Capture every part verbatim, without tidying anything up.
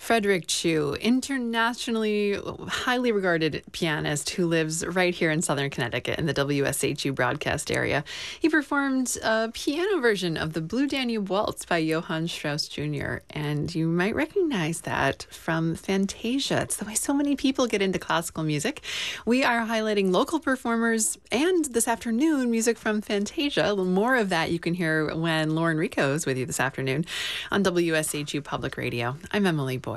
Frederick Chu, internationally highly regarded pianist who lives right here in Southern Connecticut in the W S H U broadcast area. He performed a piano version of the Blue Danube Waltz by Johann Strauss Junior And you might recognize that from Fantasia. It's the way so many people get into classical music. We are highlighting local performers and this afternoon, music from Fantasia. A little more of that you can hear when Lauren Rico is with you this afternoon on W S H U Public Radio. I'm Emily Boyer.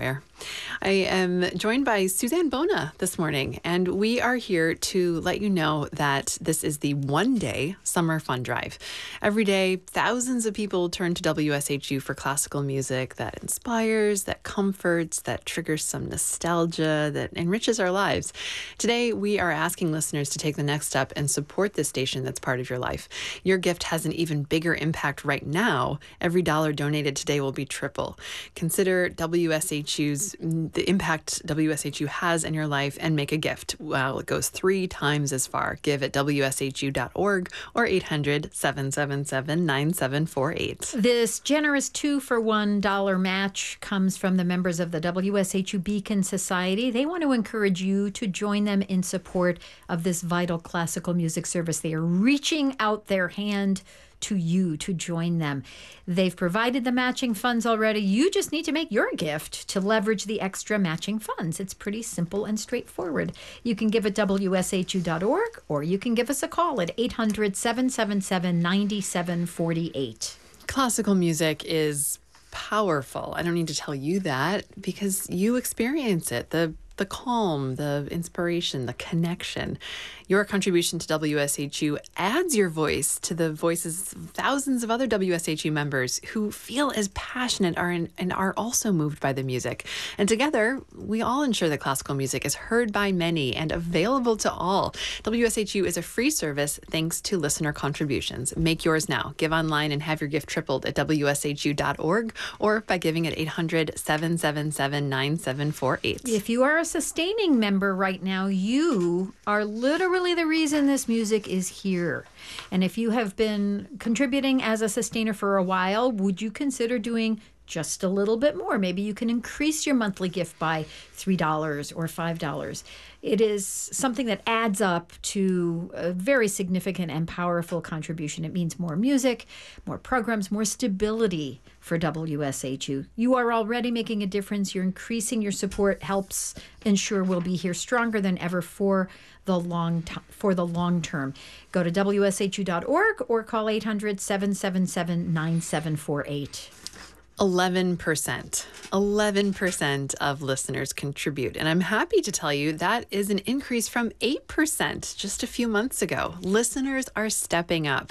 I am joined by Suzanne Bona this morning, and we are here to let you know that this is the one-day summer fun drive. Every day, thousands of people turn to W S H U for classical music that inspires, that comforts, that triggers some nostalgia, that enriches our lives. Today, we are asking listeners to take the next step and support this station that's part of your life. Your gift has an even bigger impact right now. Every dollar donated today will be triple. Consider W S H U's the impact W S H U has in your life and make a gift. Well, it goes three times as far. Give at W S H U dot org or eight hundred, seven seven seven, nine seven four eight. This generous two for one dollar match comes from the members of the W S H U Beacon Society. They want to encourage you to join them in support of this vital classical music service. They are reaching out their hand to you to join them. They've provided the matching funds already. You just need to make your gift to leverage the extra matching funds. It's pretty simple and straightforward. You can give at W S H U dot org or you can give us a call at eight hundred, seven seven seven, nine seven four eight. Classical music is powerful. I don't need to tell you that because you experience it. The the calm, the inspiration, the connection. Your contribution to W S H U adds your voice to the voices of thousands of other W S H U members who feel as passionate are in, and are also moved by the music. And together, we all ensure that classical music is heard by many and available to all. W S H U is a free service thanks to listener contributions. Make yours now. Give online and have your gift tripled at W S H U dot org or by giving at eight hundred, seven seven seven, nine seven four eight. If you are a sustaining member right now, you are literally the reason this music is here. And if you have been contributing as a sustainer for a while, would you consider doing just a little bit more? Maybe you can increase your monthly gift by three dollars or five dollars. It is something that adds up to a very significant and powerful contribution. It means more music, more programs, more stability for W S H U. You are already making a difference. You're increasing your support, helps ensure we'll be here stronger than ever for the long t- for the long term. Go to W S H U dot org or call eight hundred, seven seven seven, nine seven four eight. eleven percent. eleven percent of listeners contribute. And I'm happy to tell you that is an increase from eight percent just a few months ago. Listeners are stepping up.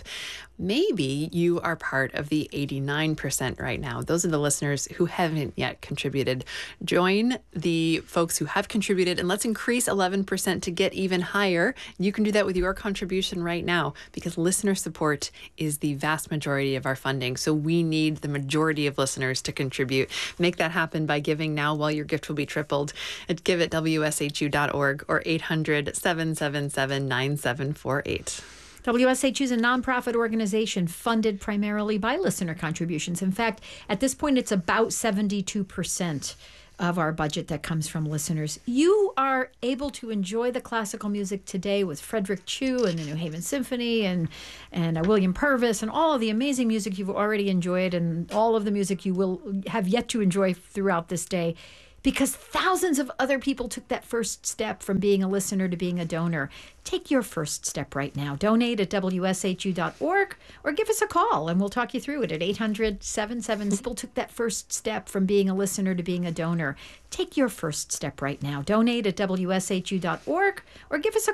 Maybe you are part of the eighty-nine percent right now. Those are the listeners who haven't yet contributed. Join the folks who have contributed and let's increase eleven percent to get even higher. You can do that with your contribution right now because listener support is the vast majority of our funding. So we need the majority of listeners to contribute. Make that happen by giving now while your gift will be tripled. At give at W S H U dot org or eight hundred, seven seven seven, nine seven four eight. W S H U is a nonprofit organization funded primarily by listener contributions. In fact, at this point, it's about seventy-two percent of our budget that comes from listeners. You are able to enjoy the classical music today with Frederick Chu and the New Haven Symphony and, and uh, William Purvis and all of the amazing music you've already enjoyed and all of the music you will have yet to enjoy throughout this day. Because thousands of other people took that first step from being a listener to being a donor. Take your first step right now. Donate at W S H U dot org or give us a call and we'll talk you through it at eight hundred, seven seven seven. People took that first step from being a listener to being a donor. Take your first step right now. Donate at W S H U dot org or give us a